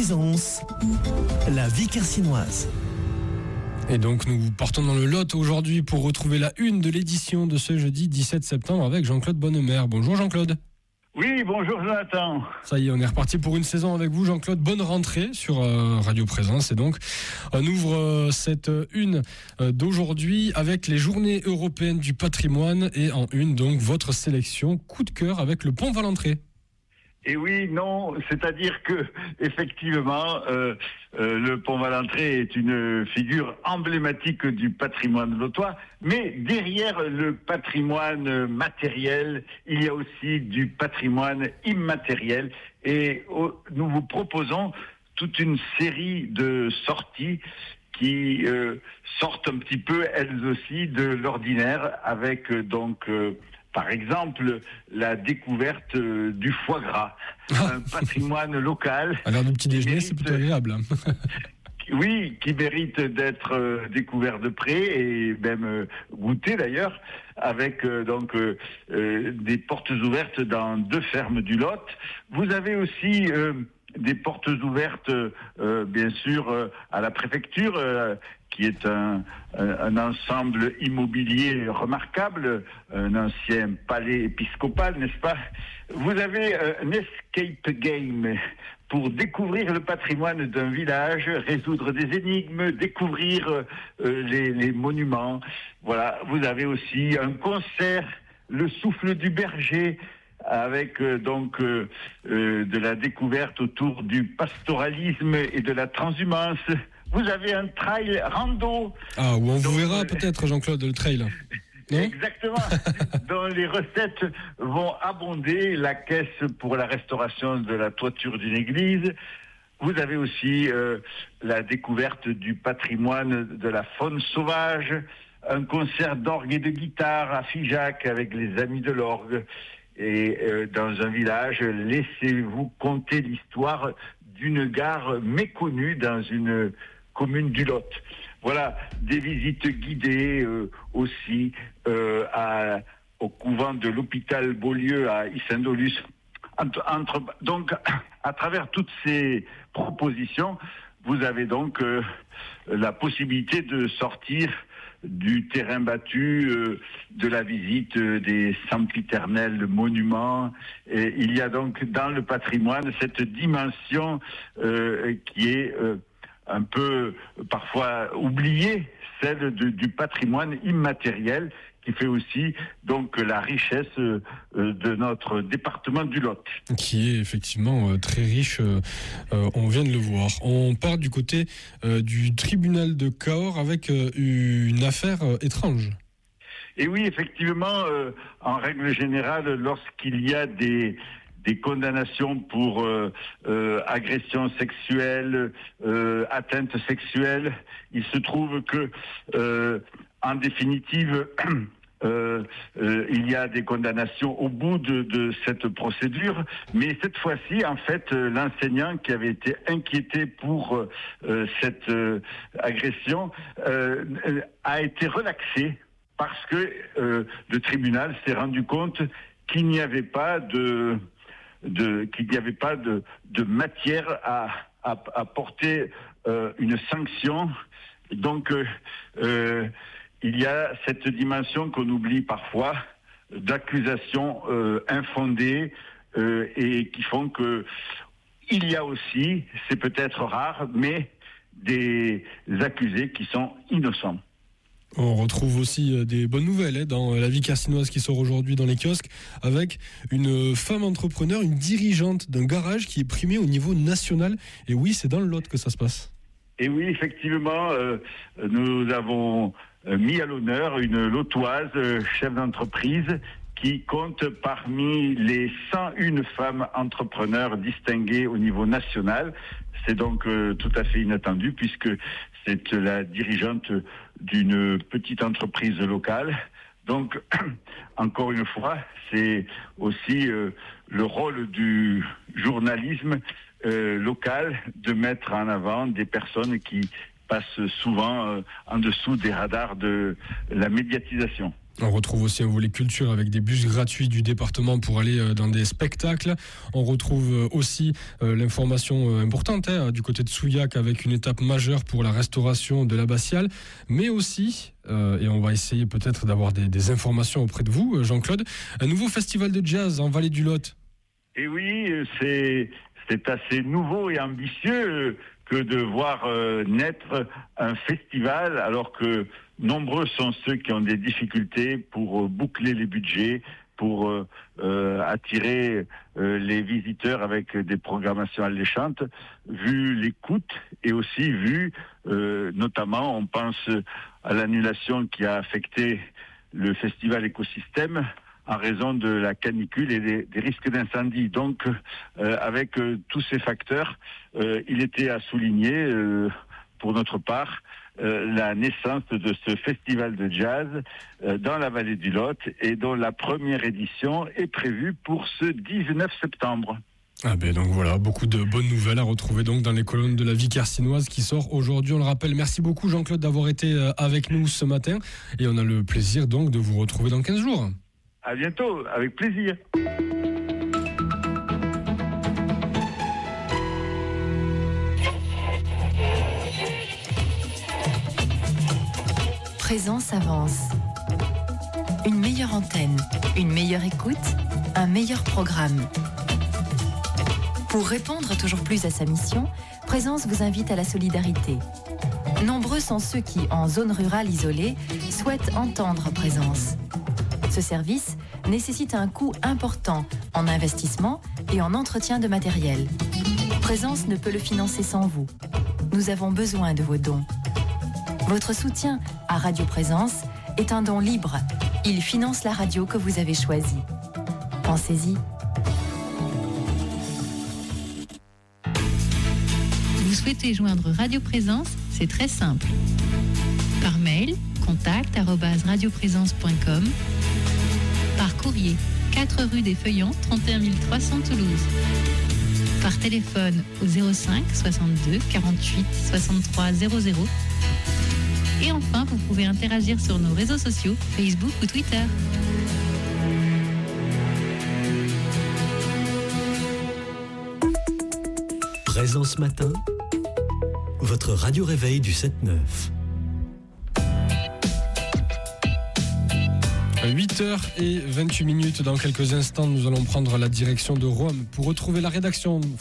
Plaisance, la vie carcinoise. Et donc nous partons dans le Lot aujourd'hui pour retrouver la une de l'édition de ce jeudi 17 septembre avec Jean-Claude Bonnemer. Bonjour Jean-Claude. Oui, bonjour Jonathan. Ça y est, on est reparti pour une saison avec vous Jean-Claude. Bonne rentrée sur Radio Présence. Et donc on ouvre cette une d'aujourd'hui avec les journées européennes du patrimoine et en une donc votre sélection coup de cœur avec le pont Valentré. Et oui, non, c'est-à-dire que effectivement, le pont Valentré est une figure emblématique du patrimoine lotois, mais derrière le patrimoine matériel, il y a aussi du patrimoine immatériel, et nous vous proposons toute une série de sorties qui sortent un petit peu elles aussi de l'ordinaire, avec par exemple, la découverte du foie gras, un patrimoine local. À l'heure du petit déjeuner, c'est plutôt agréable. Oui, qui mérite d'être découvert de près et même goûté d'ailleurs, avec des portes ouvertes dans 2 fermes du Lot. Vous avez aussi des portes ouvertes, bien sûr, à la préfecture, qui est un ensemble immobilier remarquable, un ancien palais épiscopal, n'est-ce pas? Vous avez un escape game pour découvrir le patrimoine d'un village, résoudre des énigmes, découvrir les monuments. Voilà, vous avez aussi un concert, le souffle du berger, avec de la découverte autour du pastoralisme et de la transhumance. Vous avez un trail rando. Ah, où on vous verra peut-être, Jean-Claude, le trail. Non ? Exactement. Dont les recettes vont abonder la caisse pour la restauration de la toiture d'une église. Vous avez aussi la découverte du patrimoine de la faune sauvage, un concert d'orgue et de guitare à Figeac avec les Amis de l'orgue. Et dans un village, laissez-vous conter l'histoire d'une gare méconnue dans une commune du Lot. Voilà, des visites guidées aussi au couvent de l'hôpital Beaulieu à Isindolus. Donc, à travers toutes ces propositions, vous avez donc la possibilité de sortir du terrain battu, de la visite des sempiternels monuments. Et il y a donc dans le patrimoine cette dimension qui est un peu parfois oubliée, celle du patrimoine immatériel, qui fait aussi donc la richesse de notre département du Lot. Qui est effectivement très riche, on vient de le voir. On part du côté du tribunal de Cahors avec une affaire étrange. Et oui, effectivement, en règle générale, lorsqu'il y a des condamnations pour agression sexuelle, atteinte sexuelle, il se trouve que, en définitive, il y a des condamnations au bout de cette procédure, mais cette fois-ci, en fait, l'enseignant qui avait été inquiété pour cette agression a été relaxé parce que le tribunal s'est rendu compte qu'il n'y avait pas de matière à porter une sanction. Donc, il y a cette dimension qu'on oublie parfois d'accusations infondées et qui font que il y a aussi, c'est peut-être rare, mais des accusés qui sont innocents. On retrouve aussi des bonnes nouvelles dans la vie carcinoise qui sort aujourd'hui dans les kiosques avec une femme entrepreneur, une dirigeante d'un garage qui est primée au niveau national. Et oui, c'est dans le Lot que ça se passe. Et oui, effectivement, nous avons mis à l'honneur une lotoise, chef d'entreprise, qui compte parmi les 101 femmes entrepreneurs distinguées au niveau national. C'est donc tout à fait inattendu puisque c'est la dirigeante d'une petite entreprise locale. Donc, encore une fois, c'est aussi le rôle du journalisme local de mettre en avant des personnes qui passent souvent en dessous des radars de la médiatisation. On retrouve aussi un volet culture avec des bus gratuits du département pour aller dans des spectacles. On retrouve aussi l'information importante du côté de Souillac avec une étape majeure pour la restauration de l'abbatiale, mais aussi, et on va essayer peut-être d'avoir des informations auprès de vous, Jean-Claude, un nouveau festival de jazz en Vallée du Lot. Et oui, c'est assez nouveau et ambitieux que de voir naître un festival alors que nombreux sont ceux qui ont des difficultés pour boucler les budgets, pour attirer les visiteurs avec des programmations alléchantes, vu les coûts et aussi vu, notamment, on pense à l'annulation qui a affecté le festival écosystème en raison de la canicule et des risques d'incendie. Donc, avec tous ces facteurs, il était à souligner, pour notre part, la naissance de ce festival de jazz dans la vallée du Lot et dont la première édition est prévue pour ce 19 septembre. Ah ben donc voilà, beaucoup de bonnes nouvelles à retrouver donc dans les colonnes de la Vie Carcinoise qui sort aujourd'hui, on le rappelle. Merci beaucoup Jean-Claude d'avoir été avec nous ce matin et on a le plaisir donc de vous retrouver dans 15 jours. À bientôt, avec plaisir. Présence avance. Une meilleure antenne, une meilleure écoute, un meilleur programme. Pour répondre toujours plus à sa mission, Présence vous invite à la solidarité. Nombreux sont ceux qui, en zone rurale isolée, souhaitent entendre Présence. Ce service nécessite un coût important en investissement et en entretien de matériel. Présence ne peut le financer sans vous. Nous avons besoin de vos dons. Votre soutien à Radio Présence est un don libre. Il finance la radio que vous avez choisie. Pensez-y. Vous souhaitez joindre Radio Présence ? C'est très simple. Par mail, contact@radioprésence.com. Par courrier, 4 rue des Feuillants, 31 300 Toulouse. Par téléphone au 05 62 48 63 00. Et enfin, vous pouvez interagir sur nos réseaux sociaux, Facebook ou Twitter. Présence matin, votre radio réveil du 7-9. 8h28 dans quelques instants, nous allons prendre la direction de Rome pour retrouver la rédaction